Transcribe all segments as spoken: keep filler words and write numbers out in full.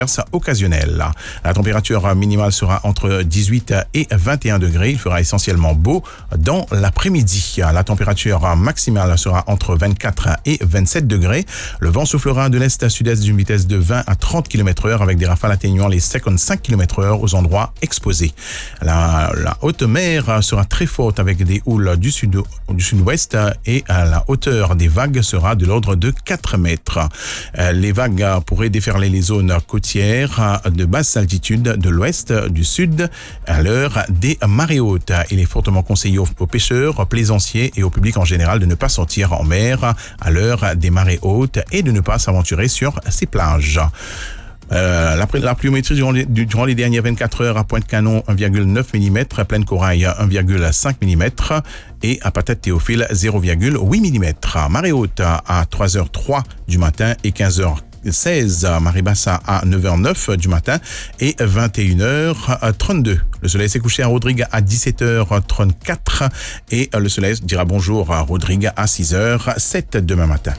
occasionnelle. La température minimale sera entre dix-huit et vingt et un degrés. Il fera essentiellement beau dans l'après-midi. La température maximale sera entre vingt-quatre et vingt-sept degrés. Le vent soufflera de l'est à sud-est d'une vitesse de vingt à trente kilomètres heure avec des rafales atteignant les cinquante-cinq kilomètres heure aux endroits exposés. La, la haute mer sera très forte avec des houles du sud, du sud-ouest et la hauteur des vagues sera de l'ordre de quatre mètres. Les vagues pourraient déferler les zones côtières de basse altitude de l'ouest, du sud, à l'heure des marées hautes. Il est fortement conseillé aux, aux pêcheurs, aux plaisanciers et au public en général de ne pas sortir en mer à l'heure des marées hautes et de ne pas s'aventurer sur ces plages. Euh, la, la pluviométrie durant les, durant les dernières vingt-quatre heures à Pointe-Canon un virgule neuf millimètres, à Plaine Corail un virgule cinq millimètres et à Patate-Théophile zéro virgule huit millimètres. Marée haute à trois heures trois du matin et quinze heures seize, marée basse à neuf heures neuf du matin et vingt et une heures trente-deux. Le soleil s'est couché à Rodrigue à dix-sept heures trente-quatre et le soleil dira bonjour à Rodrigue à six heures sept demain matin.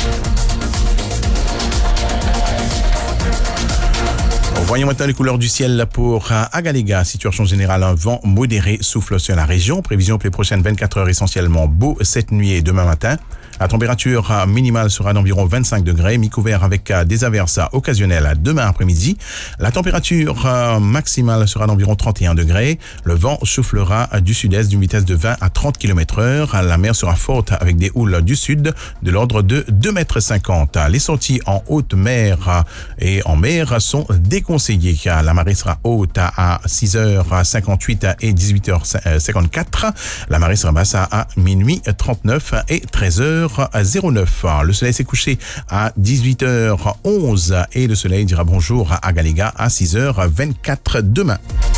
Voyons maintenant les couleurs du ciel pour Agaléga. Situation générale, un vent modéré souffle sur la région. Prévision pour les prochaines vingt-quatre heures essentiellement beau cette nuit et demain matin. La température minimale sera d'environ vingt-cinq degrés, mi-couvert avec des averses occasionnelles demain après-midi. La température maximale sera d'environ trente et un degrés. Le vent soufflera du sud-est d'une vitesse de vingt à trente kilomètres heure. La mer sera forte avec des houles du sud de l'ordre de deux mètres cinquante. Les sorties en haute mer et en mer sont déconseillées. La marée sera haute à six heures cinquante-huit et dix-huit heures cinquante-quatre. La marée sera basse à minuit trente-neuf et treize heures zéro neuf. Le soleil s'est couché à dix-huit heures onze et le soleil dira bonjour à Agaléga à six heures vingt-quatre demain.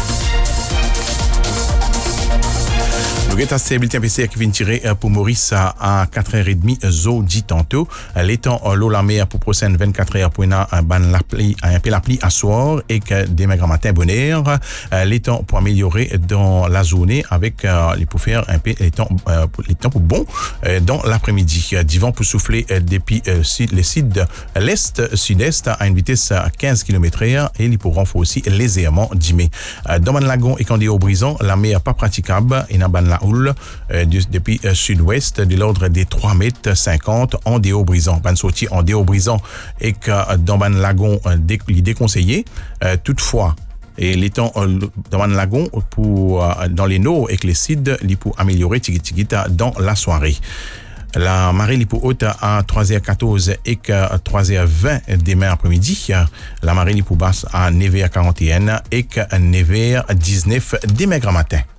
Le guet assez bulletin P C qui vient tirer pour Maurice à quatre heures trente, zo dit tantôt. L'étang l'eau la mer pour prochaine vingt-quatre heures pour un ban la pluie, un peu la pluie à soir et que des maigres matin bonheur. L'étang pour améliorer dans la journée avec les pour faire un peu les temps les temps pour bon dans l'après-midi. Du vent pour souffler depuis les sud l'est sud-est à une vitesse à quinze kilomètres heure et ils pourront aussi légèrement diminuer. Dans ban lagon et quand des hauts brisants, la mer pas praticable et dans ban la houle euh, depuis euh, sud-ouest de l'ordre des trois mètres cinquante en déo brisant. Ban sorti en déo brisant et que euh, dans ban lagon euh, dé, il est déconseillé. Euh, toutefois, et les temps euh, dans ban lagon pour euh, dans les nord et les sides, il pour améliorer tiki tiki dans la soirée. La marée lipo haute à trois heures quatorze et que trois heures vingt demain après-midi. La marée lipo basse à neuf heures quarante et un et que neuf heures dix-neuf demain grand matin.